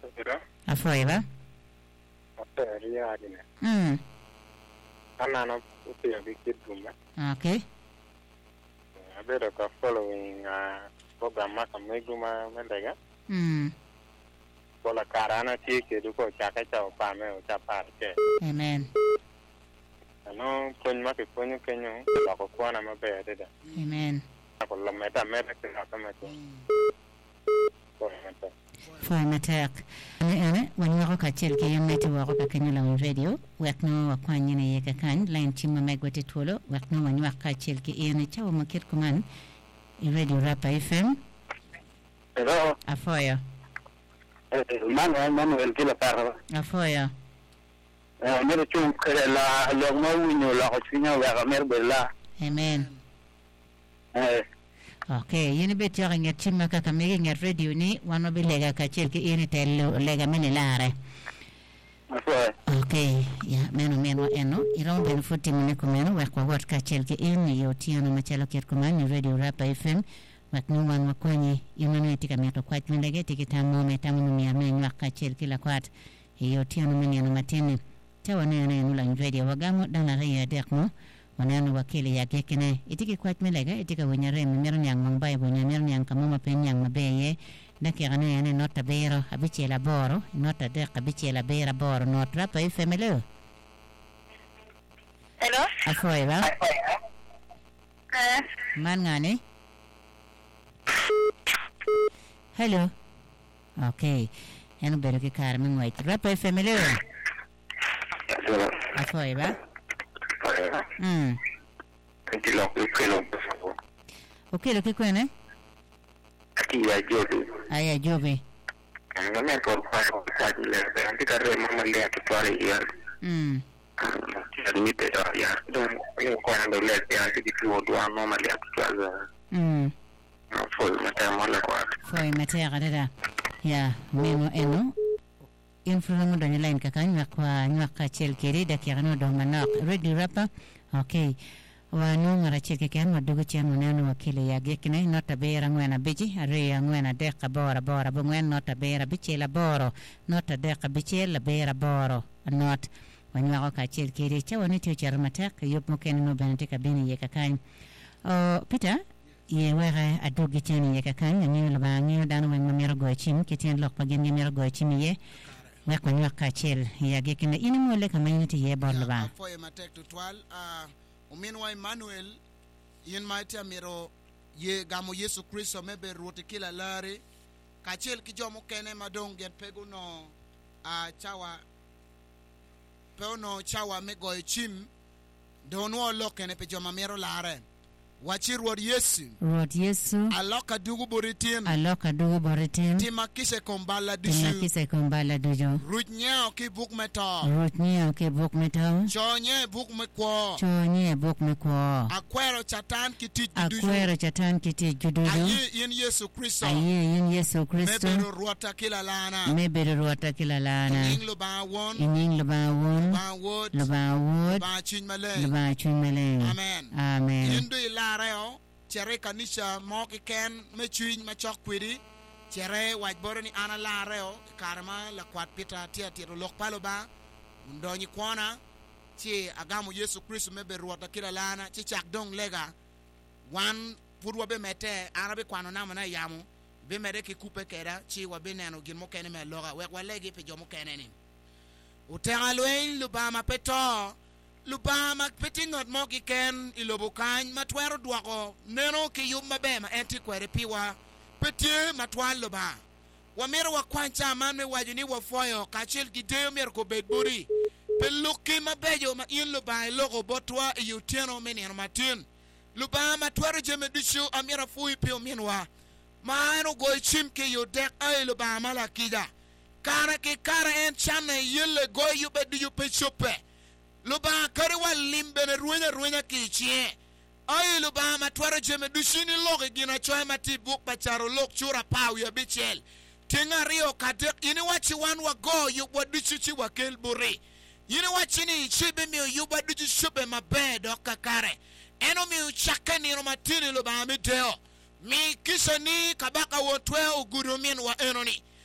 Afoiba. Anano upiyo bikiduma. Okay. Abedo ka following program maka meguma mendega. Bola karana tike duko chaka chao pame o chaparke. Amen. Ano kony maki konyo kenyo bako kuana mabe deda. Amen. Ako lameta kina kamete. Formatak. Ana wani wako kachel ke yamete wako kakenya la radio. Wakno wakwanya na yeka kan line chima megwete tolo. Wakno wani wako kachel ke ene chawo makir kuman. Radio Rapa FM. Hello. Afoya. Manuel kila parra. Afoya. Mere chung la lo mo winyo la ko chinya wa mer bella. Amen. Okay, yini bet yo nget chima ka kamege nget radio ni wano be lega ka chel ke ene tel lega mene lare. Okay, ya meno eno iron ben futi mene kumeno wa kwa wat ka chel ke ene yo tiano machalo ket kumani Radio Rapa FM wat no wan wakonyi yimano tika meto kwat mendege tikita mo metamu mi amen wa ka chel kila kwat yo tiano mene no matene tawana ene no la radio wagamo dana reya dekmo wanano wakili ya kekene itiki kwat melega itika wanyare mero nyang mangbai bonya mero nyang kamama pen nyang mabeye dake gane ene nota bero abiche la boro nota de abiche la bera boro not Rapa FM. Hello. Afoiba. Man ngani? Hello. Okay. Eno bero ki Carmen White. Rapa FM. Afoiba. Okay, lo que cuene. Aquí ya Joby. Aya Joby. No me acuerdo cuál le antes que mamá le ha tocado ya. Admite ya. Yo cuando le ya que dijo dua mamá le ha tocado. No fue mata la cuatro. Fue mata garada. Ya, memo eno. Influencer do line kakanya kwa nyaka chelkeri dakirano do manak Radio Rapa. Okay. Wanu ngara cheke kan wadugo chanu nanu wakile ya gekine nota bera ngwena biji are ngwena deka bora bungwen nota bera bichela boro nota deka bichela bera boro not wanyako ka chelkeri chawani tu charmatak yop moken no benetika bini yeka kan Peter ye wera adugo chani yeka kan ngi labangi danu wen mamero gochim kitien lok pagen mamero gochim ye wako nyaka chel ya gekine ini mole kama yiti ye borloba for matek to twal uminwa Emmanuel yin maita miro ye gamo Yesu Kristo mebe rote kila lare kachel kijomo kene madong get pego no chawa mego chim donwo lokene pe joma miro lare wachir word Yesu aloka dugu boritin timakise kombala dujo rutnya ki buk meto chonye buk mekwo akwero chatan kiti judujo aye yin Yesu Kristo mebero ruota kila lana inglo ba won lo ba wod chunymale amen yendo ilareo chere kanisha moki ken mechuny machok kwiri chere wajboro ni ana lareo karma la kwat pita tia tiro lok palo ba ndonyi kwana chi agamo Yesu Kristo mebe ruota kila lana chi chak dong lega wan purwa be mete arabe kwano na mana yamu be mere ki kupe kera chi wa be neno gin mo kene me loga we walegi pe jomo kene ni utengalwen lubama peto lubama petingot moki ken ilobukany matwero dwako neno ki yumba bema enti kwere piwa petie matwal luba wamero wakwancha manme wajini wafoyo kachil gideo mer ko bedburi peluki mabejo ma in luba logo botwa yuteno meneno matin luba matwero jeme dishu amira fui pio minwa maano goy chimke yodek ay luba malakida kara ke kara en chane yele goy yubedi yupechope luba kariwa limbene ruenya kichie ay luba matwaro jeme dushini loge gina choy mati buk bacharo lok chura paw ya bichel tinga rio kadek ini wachi wan wa go yubwa duchuchi wa kelburi ini wachi ni chibe mi yubwa duchu shube mabe doka kare eno mi uchake ni romatini luba amideo mi kisha ni kabaka wotwe ugurumin wa enoni